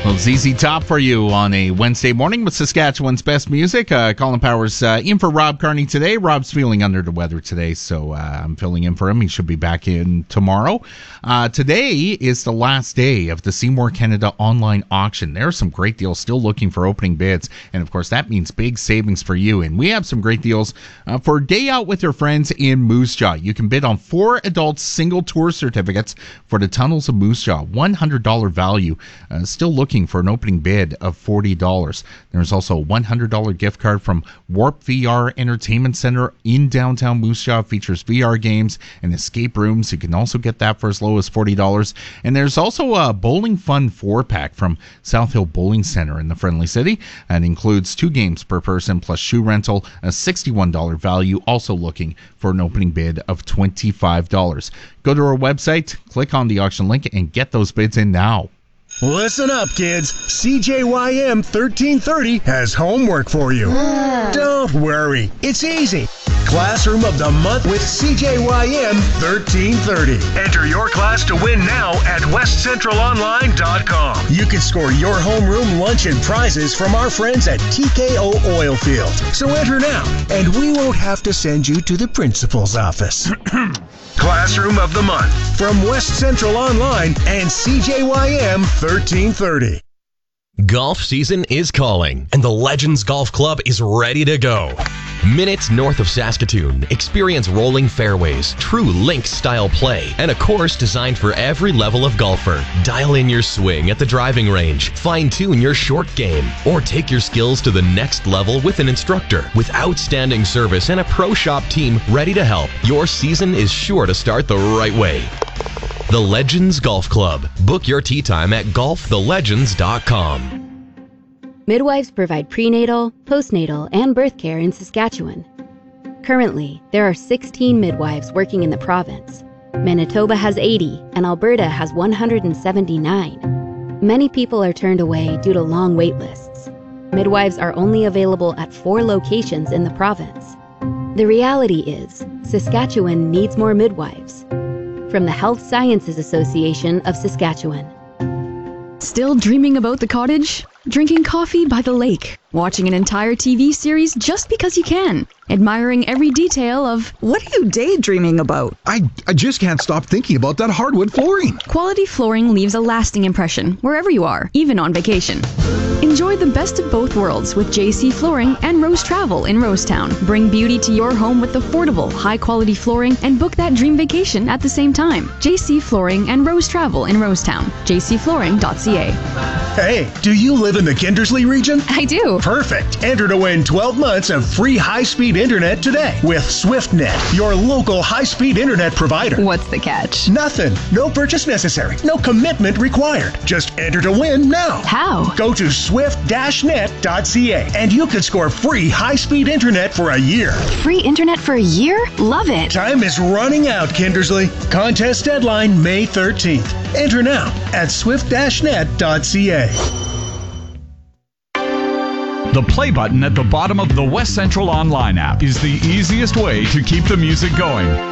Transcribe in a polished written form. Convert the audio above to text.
Well, ZZ Top for you on a Wednesday morning with Saskatchewan's best music. Colin Powers in for Rob Carney today. Rob's feeling under the weather today, so I'm filling in for him. He should be back in tomorrow. Today is the last day of the Seymour Canada online auction. There are some great deals still looking for opening bids, and of course that means big savings for you. And we have some great deals for a day out with your friends in Moose Jaw. You can bid on 4 adult single tour certificates for the Tunnels of Moose Jaw. $100 value. Still looking for an opening bid of $40. There's also a $100 gift card from Warp VR Entertainment Center in downtown Moose Jaw. Features VR games and escape rooms. You can also get that for as low as $40. And there's also a Bowling Fun 4-pack from South Hill Bowling Center in the Friendly City. And includes 2 games per person plus shoe rental, a $61 value. Also looking for an opening bid of $25. Go to our website, click on the auction link, and get those bids in now. Listen up, kids. CJYM 1330 has homework for you. Don't worry. It's easy. Classroom of the Month with CJYM 1330. Enter your class to win now at westcentralonline.com. You can score your homeroom lunch and prizes from our friends at TKO Oilfield. So enter now, and we won't have to send you to the principal's office. Classroom of the Month from West Central Online and CJYM 1330. Golf season is calling, and the Legends Golf Club is ready to go. Minutes north of Saskatoon, experience rolling fairways, true links-style play, and a course designed for every level of golfer. Dial in your swing at the driving range, fine-tune your short game, or take your skills to the next level with an instructor. With outstanding service and a pro shop team ready to help, your season is sure to start the right way. The Legends Golf Club. Book your tee time at golfthelegends.com. Midwives provide prenatal, postnatal, and birth care in Saskatchewan. Currently, there are 16 midwives working in the province. Manitoba has 80, and Alberta has 179. Many people are turned away due to long wait lists. Midwives are only available at 4 locations in the province. The reality is, Saskatchewan needs more midwives. From the Health Sciences Association of Saskatchewan. Still dreaming about the cottage? Drinking coffee by the lake? Watching an entire TV series just because you can? Admiring every detail of... What are you daydreaming about? I just can't stop thinking about that hardwood flooring. Quality flooring leaves a lasting impression wherever you are, even on vacation. Enjoy the best of both worlds with JC Flooring and Rose Travel in Rosetown. Bring beauty to your home with affordable, high-quality flooring and book that dream vacation at the same time. JC Flooring and Rose Travel in Rosetown. jcflooring.ca. Hey, do you live in the Kindersley region? I do. Perfect. Enter to win 12 months of free high-speed internet today with SwiftNet, your local high-speed internet provider. What's the catch? Nothing. No purchase necessary. No commitment required. Just enter to win now. How? Go to swift-net.ca and you can score free high-speed internet for a year. Free internet for a year? Love it. Time is running out, Kindersley. Contest deadline May 13th. Enter now at swift-net.ca. The play button at the bottom of the West Central Online app is the easiest way to keep the music going.